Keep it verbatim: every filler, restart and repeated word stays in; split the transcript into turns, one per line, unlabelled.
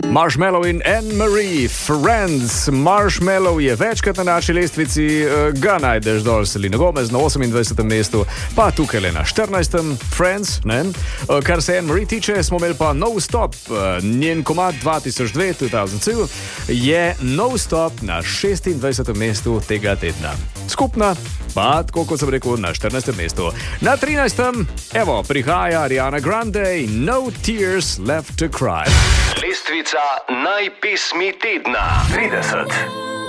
Marshmello in Anne-Marie, Friends. Marshmello je večkrat na naši lestvici, ga najdeš dol Selena Gomez na osemindvajsetem mestu, pa tukaj le na štirinajstem Friends, ne? Kar se Anne-Marie tiče, smo imeli pa No Stop, njen komad dva tisoč dve, dva tisoč dva, je No Stop na šestindvajsetem mestu tega tedna. Skupna pa, tako kot sem rekel, na štirinajstem mestu. Na trinajstem, evo, prihaja Ariana Grande, No Tears Left to Cry.
Lestvica najpesmi tedna trideset.